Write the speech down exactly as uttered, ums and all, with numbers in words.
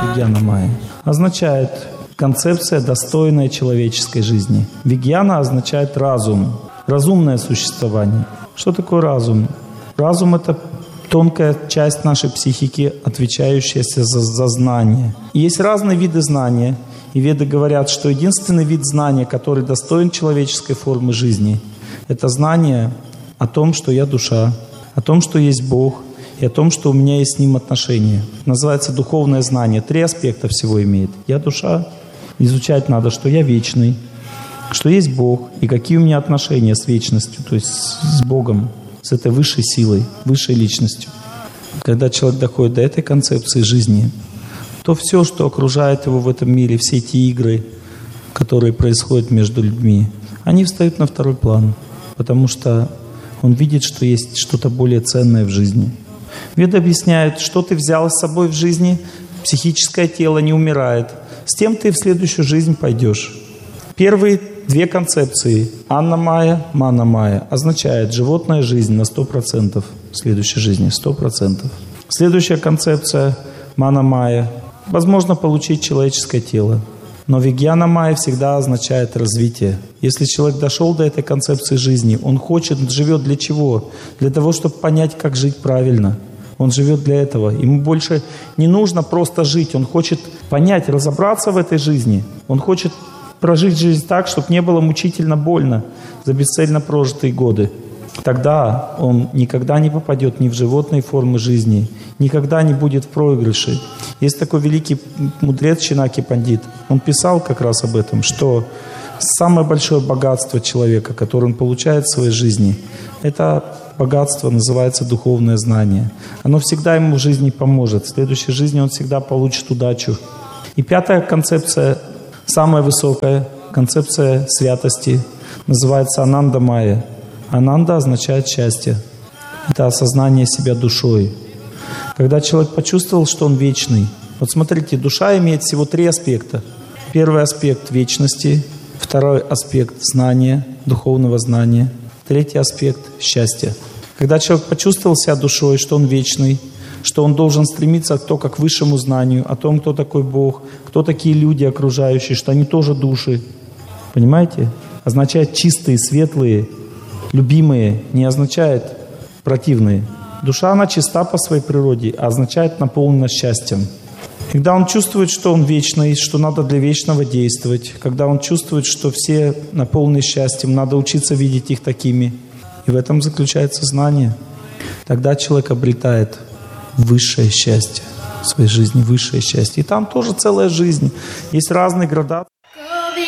Вигьяна Майя? Означает концепция, достойная человеческой жизни. Вигьяна означает разум, разумное существование. Что такое разум? Разум — это тонкая часть нашей психики, отвечающая за, за знание. И есть разные виды знания. И веды говорят, что единственный вид знания, который достоин человеческой формы жизни, это знание о том, что я душа, о том, что есть Бог, и о том, что у меня есть с Ним отношения. Называется духовное знание. Три аспекта всего имеет. Я душа, изучать надо, что я вечный, что есть Бог, и какие у меня отношения с вечностью, то есть с Богом, с этой высшей силой, высшей личностью. Когда человек доходит до этой концепции жизни, то все, что окружает его в этом мире, все эти игры, которые происходят между людьми, они встают на второй план, потому что он видит, что есть что-то более ценное в жизни. Веды объясняют, что ты взял с собой в жизни, психическое тело не умирает, с тем ты в следующую жизнь пойдешь. Первые две концепции Анна Майя, Мана Майя означает животная жизнь на сто процентов в следующей жизни, сто процентов. Следующая концепция Мана Майя возможно получить человеческое тело. Но Вигьяна Майя всегда означает развитие. Если человек дошел до этой концепции жизни, он хочет, живет для чего? Для того, чтобы понять, как жить правильно. Он живет для этого. Ему больше не нужно просто жить. Он хочет понять, разобраться в этой жизни. Он хочет прожить жизнь так, чтобы не было мучительно больно за бесцельно прожитые годы. Тогда он никогда не попадет ни в животные формы жизни, никогда не будет в проигрыше. Есть такой великий мудрец Чинаки Пандит. Он писал как раз об этом, что самое большое богатство человека, которое он получает в своей жизни, это богатство называется духовное знание. Оно всегда ему в жизни поможет. В следующей жизни он всегда получит удачу. И пятая концепция, самая высокая концепция святости, называется Ананда Майя. Ананда означает счастье. Это осознание себя душой. Когда человек почувствовал, что он вечный. Вот смотрите, душа имеет всего три аспекта. Первый аспект вечности, второй аспект знания, духовного знания, третий аспект счастья. Когда человек почувствовал себя душой, что он вечный, что он должен стремиться то как к высшему знанию, о том, кто такой Бог, кто такие люди окружающие, что они тоже души. Понимаете? Означает чистые, светлые, любимые, не означает противные. Душа, она чиста по своей природе, а означает наполнена счастьем. Когда он чувствует, что он вечный, что надо для вечного действовать, когда он чувствует, что все наполнены счастьем, надо учиться видеть их такими. И в этом заключается знание. Тогда человек обретает высшее счастье в своей жизни, высшее счастье. И там тоже целая жизнь. Есть разные градации.